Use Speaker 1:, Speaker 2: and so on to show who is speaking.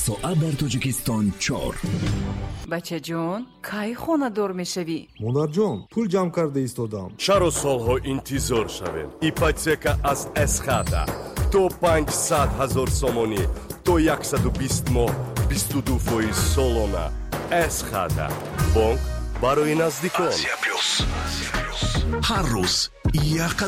Speaker 1: соат дар Тоҷикистон 4.
Speaker 2: бача ҷон, кай хонадор мешавӣ?
Speaker 3: монарҷон, пул ҷамъ карда истодам.
Speaker 4: чаро солҳо интизор шавем? ипотека аз эсхата то 500,000 сомонӣ то 120 моҳ 22% солона. эсхата бонк барои наздикон.
Speaker 1: ҳар рӯз